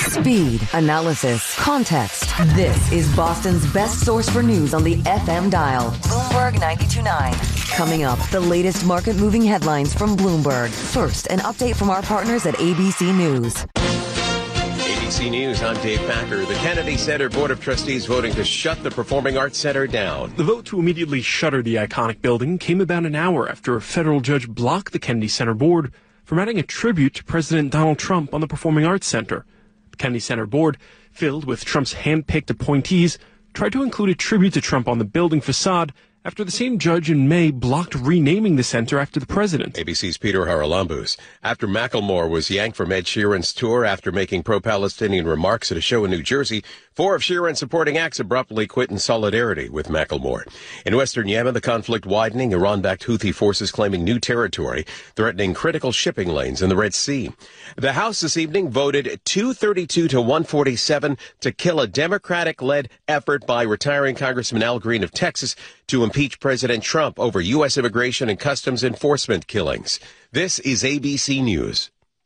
Speed, analysis, context. This is Boston's best source for news on the FM dial. Bloomberg 92.9. Coming up, the latest market-moving headlines from Bloomberg. First, an update from our partners at ABC News. ABC News, I'm Dave Packer. The Kennedy Center Board of Trustees voting to shut the Performing Arts Center down. The vote to immediately shutter the iconic building came about an hour after a federal judge blocked the Kennedy Center Board from adding a tribute to President Donald Trump on the Performing Arts Center. The Kennedy Center Board, filled with Trump's hand-picked appointees, tried to include a tribute to Trump on the building facade after the same judge in May blocked renaming the center after the president. ABC's Peter Haralambous. After Macklemore was yanked from Ed Sheeran's tour after making pro-Palestinian remarks at a show in New Jersey, 4 of Sheeran's supporting acts abruptly quit in solidarity with Macklemore. In western Yemen, the conflict widening, Iran-backed Houthi forces claiming new territory, threatening critical shipping lanes in the Red Sea. The House this evening voted 232 to 147 to kill a Democratic-led effort by retiring Congressman Al Green of Texas to impeach President Trump over U.S. immigration and customs enforcement killings. This is ABC News.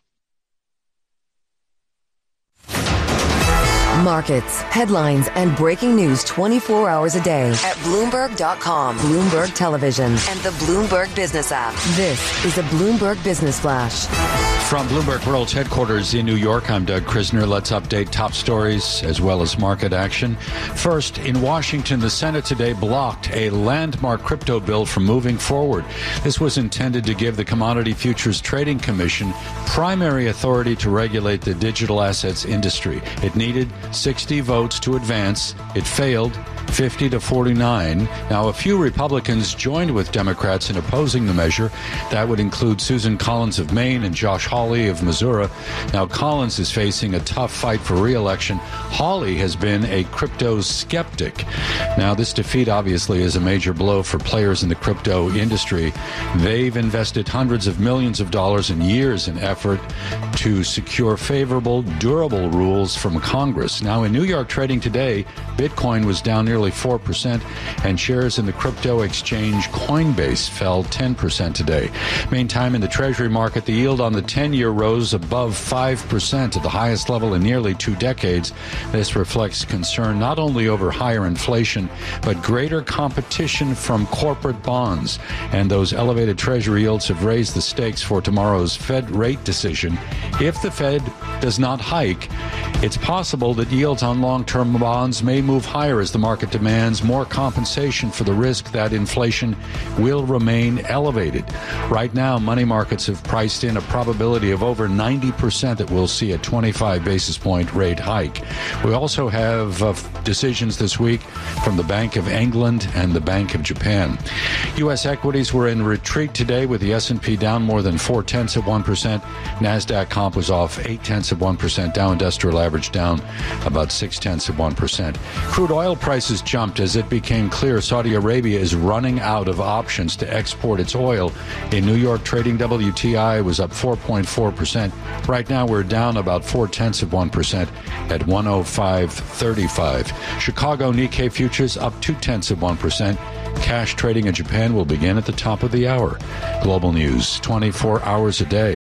Markets, headlines, and breaking news 24 hours a day at Bloomberg.com, Bloomberg Television, and the Bloomberg Business app. This is a Bloomberg Business Flash. From Bloomberg World's headquarters in New York, I'm Doug Krisner. Let's update top stories as well as market action. First, in Washington, the Senate today blocked a landmark crypto bill from moving forward. This was intended to give the Commodity Futures Trading Commission primary authority to regulate the digital assets industry. It needed 60 votes to advance. It failed 50 to 49. Now, a few Republicans joined with Democrats in opposing the measure. That would include Susan Collins of Maine and Josh Hawley of Missouri. Now, Collins is facing a tough fight for re-election. Hawley has been a crypto skeptic. Now, this defeat obviously is a major blow for players in the crypto industry. They've invested hundreds of millions of dollars and years in effort to secure favorable, durable rules from Congress. Now, in New York trading today, Bitcoin was down nearly 4%, and shares in the crypto exchange Coinbase fell 10% today. Meantime, in the Treasury market, the yield on the 10-year rose above 5% at the highest level in nearly 2 decades. This reflects concern not only over higher inflation, but greater competition from corporate bonds. And those elevated Treasury yields have raised the stakes for tomorrow's Fed rate decision. If the Fed does not hike, it's possible that yields on long-term bonds may move higher as the market demands more compensation for the risk that inflation will remain elevated. Right now, money markets have priced in a probability of over 90% that we'll see a 25 basis point rate hike. We also have decisions this week from the Bank of England and the Bank of Japan. U.S. equities were in retreat today with the S&P down more than 0.4%. NASDAQ comp was off 0.8%. Dow Industrial Average down about 0.6%. Crude oil prices jumped as it became clear Saudi Arabia is running out of options to export its oil. In New York, trading WTI was up 4.4%. Right now, we're down about 0.4% at 105.35. Chicago Nikkei futures up 0.2%. Cash trading in Japan will begin at the top of the hour. Global news, 24 hours a day.